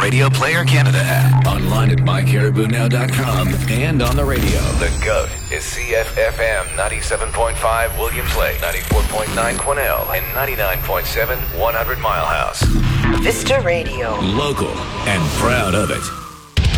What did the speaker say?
Radio Player Canada app. Online at mycaribounow.com and on the radio. The GOAT is CFFM 97.5 Williams Lake, 94.9 Quesnel, and 99.7 100 Mile House. Vista Radio. Local and proud of it.